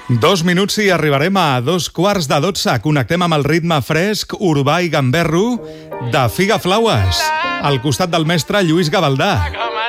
2 minuts i arribarem a 2:15. Connectem amb el ritme fresc, urbà i gamberro de Figa Flaues, al costat del mestre Lluís Gavaldà.